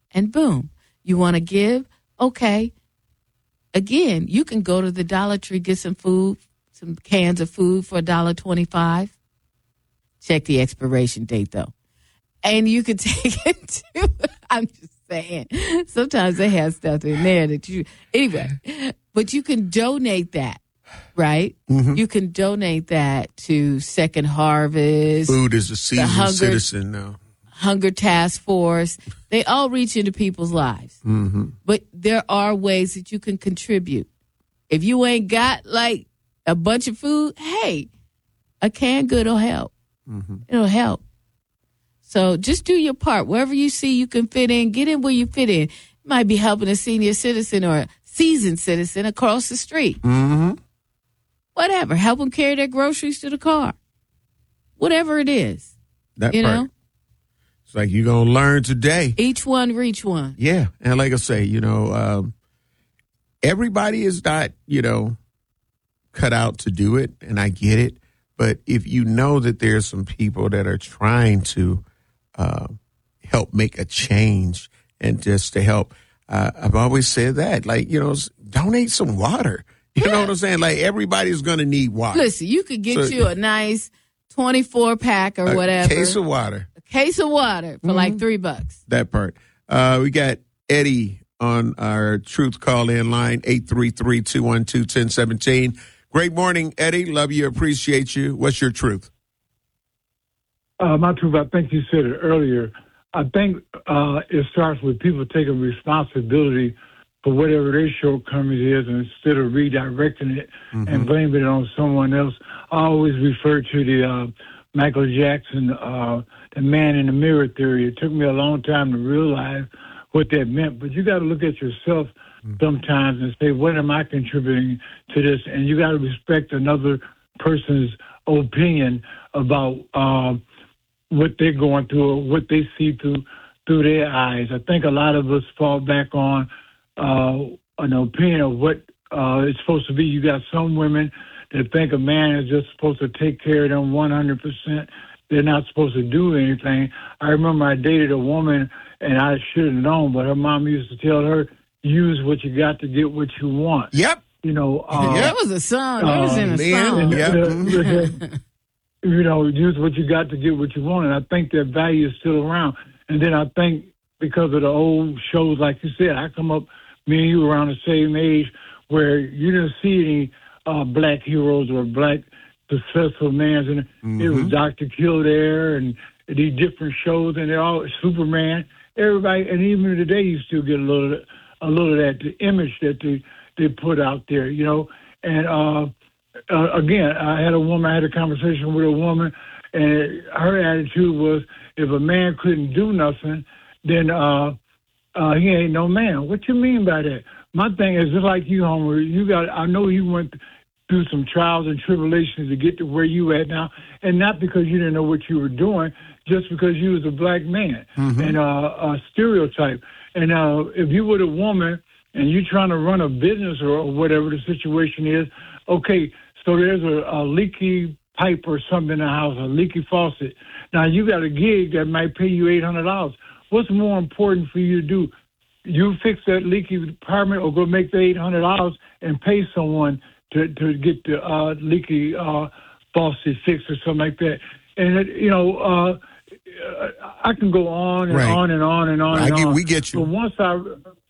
and boom. You want to give? Okay. Again, you can go to the Dollar Tree, get some food, some cans of food for $1.25. Check the expiration date, though. And you could take it to, I'm just saying, sometimes they have stuff in there anyway, but you can donate that, right? Mm-hmm. You can donate that to Second Harvest. Food is a seasoned citizen now. Hunger Task Force. They all reach into people's lives. Mm-hmm. But there are ways that you can contribute. If you ain't got like a bunch of food, hey, a canned good will help. Mm-hmm. It'll help. So just do your part. Wherever you see you can fit in, get in where you fit in. You might be helping a senior citizen or a seasoned citizen across the street. Mm-hmm. Whatever. Help them carry their groceries to the car. Whatever it is. That you part. Know? It's like you're going to learn today. Each one reach one. Yeah. And like I say, everybody is not, cut out to do it. And I get it. But if you know that there's some people that are trying to help make a change and just to help, I've always said that, donate some water. You know what I'm saying? Like everybody's going to need water. Listen, you could get you a nice 24-pack or whatever. Case of water. Case of water for like $3. That part. We got Eddie on our Truth call-in line, 833-212-1017. Great morning, Eddie. Love you, appreciate you. What's your truth? My truth, I think you said it earlier. I think it starts with people taking responsibility for whatever their shortcomings is, and instead of redirecting it and blaming it on someone else. I always refer to the Michael Jackson, the man in the mirror theory. It took me a long time to realize what that meant, but you got to look at yourself sometimes and say, what am I contributing to this? And you got to respect another person's opinion about what they're going through or what they see through their eyes. I think a lot of us fall back on an opinion of what it's supposed to be. You got some women that think a man is just supposed to take care of them 100%. They're not supposed to do anything. I remember I dated a woman, and I should have known, but her mom used to tell her, use what you got to get what you want. Yep. That was a song. That was in a song. Use what you got to get what you want. And I think that value is still around. And then I think because of the old shows, like you said, I come up, me and you around the same age, where you didn't see any black heroes or black successful men. And it was Dr. Kildare and these different shows, and they're all Superman. Everybody, and even today, you still get a little of that, the image that they put out there, And again, I had a conversation with a woman, and her attitude was, if a man couldn't do nothing, then he ain't no man. What you mean by that? My thing is just like you, Homer. I know you went through some trials and tribulations to get to where you at now, and not because you didn't know what you were doing, just because you was a black man and a stereotype. And if you were a woman and you're trying to run a business or whatever the situation is, okay, so there's a leaky pipe or something in the house, a leaky faucet. Now, you got a gig that might pay you $800. What's more important for you to do? You fix that leaky apartment or go make the $800 and pay someone to get the leaky faucet fixed or something like that. And, I can go on and on and on and on and on. We get you. But once I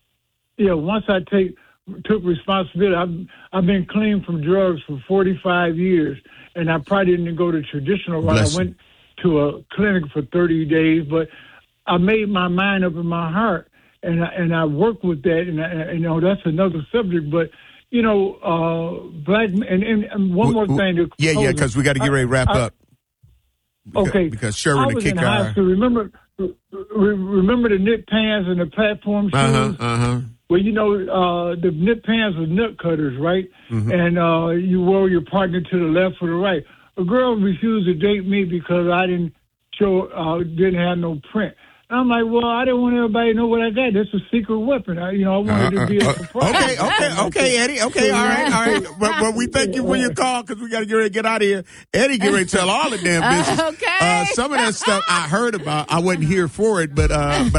took responsibility, I've been clean from drugs for 45 years, and I probably didn't go the traditional route. I went to a clinic for 30 days, but I made my mind up in my heart, and I work with that, and that's another subject, but black and one more thing. Because we got to get ready to wrap up. Because Sherwin to kick our... Remember the knit pants and the platform shoes? Well, the knit pants were nut cutters, right? And you wore your partner to the left or the right. A girl refused to date me because I didn't have no print. I'm like, well, I didn't want everybody to know what I got. That's a secret weapon. I wanted to be a surprise. Okay, Eddie. Okay, all right. But we thank you for your call because we got to get ready to get out of here. Eddie get ready to tell all the damn business. Okay. Some of that stuff I heard about. I wasn't here for it, but